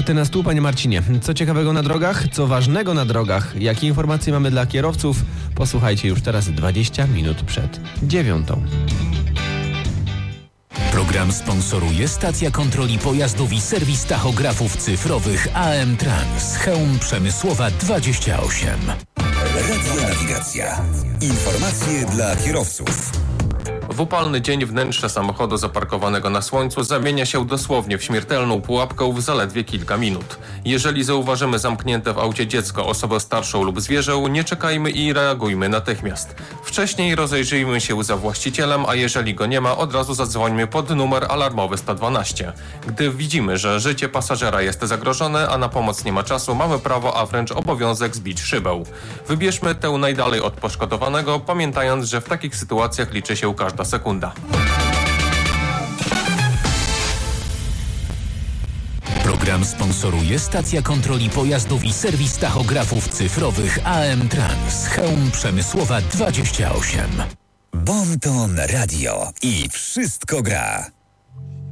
Karty na stół, panie Marcinie. Co ciekawego na drogach? Co ważnego na drogach? Jakie informacje mamy dla kierowców? Posłuchajcie już teraz 20 minut przed 9:00. Program sponsoruje stacja kontroli pojazdów i serwis tachografów cyfrowych AM Trans, Chełm Przemysłowa 28. Radionawigacja. Informacje dla kierowców. W upalny dzień wnętrze samochodu zaparkowanego na słońcu zamienia się dosłownie w śmiertelną pułapkę w zaledwie kilka minut. Jeżeli zauważymy zamknięte w aucie dziecko, osobę starszą lub zwierzę, nie czekajmy i reagujmy natychmiast. Wcześniej rozejrzyjmy się za właścicielem, a jeżeli go nie ma, od razu zadzwońmy pod numer alarmowy 112. Gdy widzimy, że życie pasażera jest zagrożone, a na pomoc nie ma czasu, mamy prawo, a wręcz obowiązek zbić szybę. Wybierzmy tę najdalej od poszkodowanego, pamiętając, że w takich sytuacjach liczy się każda sekunda. Program sponsoruje stacja kontroli pojazdów i serwis tachografów cyfrowych AM Trans, Chełm Przemysłowa 28. Bon Ton Radio i wszystko gra.